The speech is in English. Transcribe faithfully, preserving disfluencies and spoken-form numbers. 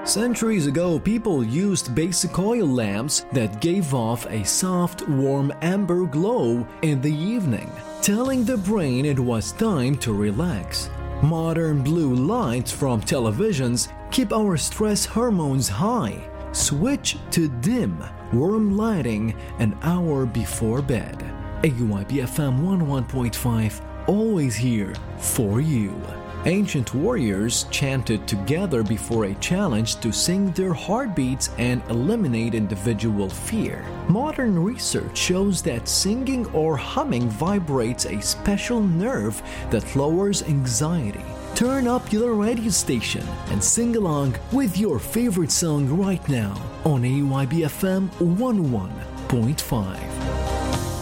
Centuries ago, people used basic oil lamps that gave off a soft, warm amber glow in the evening, telling the brain it was time to relax. Modern blue lights from televisions keep our stress hormones high. Switch to dim, warm lighting an hour before bed. A Y B F M one oh one point five, always here for you. Ancient warriors chanted together before a challenge to sync their heartbeats and eliminate individual fear. Modern research shows that singing or humming vibrates a special nerve that lowers anxiety. Turn up your radio station and sing along with your favorite song right now on A Y B F M one oh one point five.